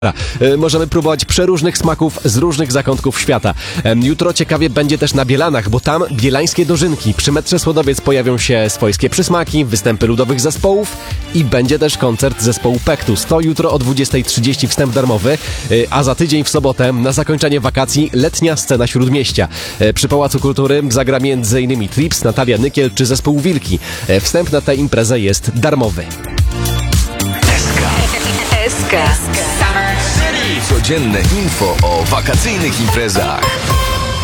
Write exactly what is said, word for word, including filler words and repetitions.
Możemy próbować przeróżnych smaków z różnych zakątków świata. Jutro ciekawie będzie też na Bielanach, bo tam bielańskie dożynki. Przy metrze Słodowiec pojawią się swojskie przysmaki, występy ludowych zespołów i będzie też koncert zespołu Pektus. To jutro o dwudziestej trzydzieści wstęp darmowy, a za tydzień w sobotę na zakończenie wakacji letnia scena Śródmieścia. Przy Pałacu Kultury zagra między innymi Trips, Natalia Nykiel czy zespół Wilki. Wstęp na tę imprezę jest darmowy. S K. Codzienne info o wakacyjnych imprezach.